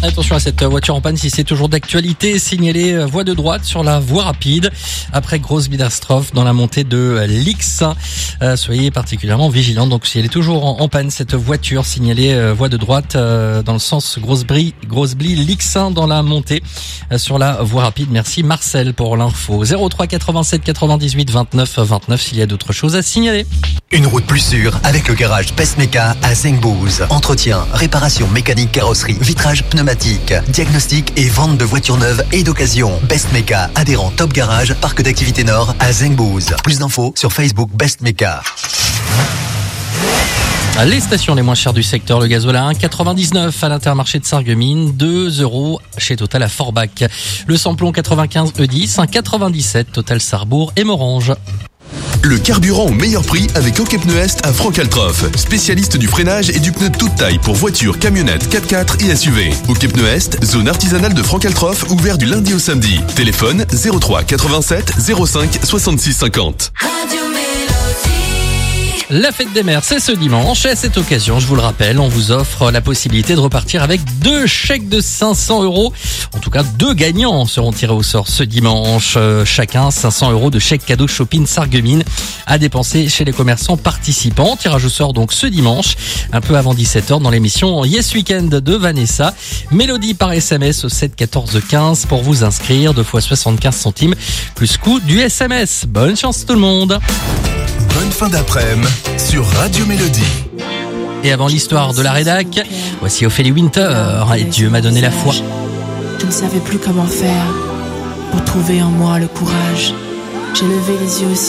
Attention à cette voiture en panne si c'est toujours d'actualité. Signalez voie de droite sur la voie rapide après grosse catastrophe dans la montée de l'X. Soyez particulièrement vigilants. Donc si elle est toujours en panne cette voiture, signalez voie de droite dans le sens Grosse-Brie, l'X dans la montée sur la voie rapide. Merci Marcel pour l'info. 03 87 98 29 29 s'il y a d'autres choses à signaler. Une route plus sûre avec le garage Bestmeka à Zengbouz. Entretien, réparation mécanique, carrosserie, vitrage pneumatique, diagnostic et vente de voitures neuves et d'occasion. Bestmeka, adhérent Top Garage, parc d'activité Nord à Zengbouz. Plus d'infos sur Facebook Bestmeka. Les stations les moins chères du secteur, le gasoil à 1,99 à l'Intermarché de Sarreguemines, 2 € chez Total à Forbach. Le samplon 95 E10, 1,97 Total Sarrebourg et Morange. Le carburant au meilleur prix avec OK Pneus Est à Franck-Altroff. Spécialiste du freinage et du pneu de toute taille pour voitures, camionnettes, 4x4 et SUV. OK Pneus Est, zone artisanale de Franck-Altroff, ouvert du lundi au samedi. Téléphone 03 87 05 66 50. La fête des mères, c'est ce dimanche. Et à cette occasion, je vous le rappelle, on vous offre la possibilité de repartir avec 2 chèques de 500 €. En tout cas, 2 gagnants seront tirés au sort ce dimanche. Chacun 500 € de chèque cadeau shopping Sarreguemines à dépenser chez les commerçants participants. Tirage au sort donc ce dimanche, un peu avant 17h dans l'émission Yes Weekend de Vanessa. Mélodie par SMS au 7 14 15 pour vous inscrire. 2 fois 75 centimes plus coût du SMS. Bonne chance tout le monde. Bonne fin d'après-midi sur Radio Mélodie. Et avant l'histoire de la rédac, voici Ophélie Winter et Dieu m'a donné la foi. Je ne savais plus comment faire pour trouver en moi le courage. J'ai levé les yeux au ciel.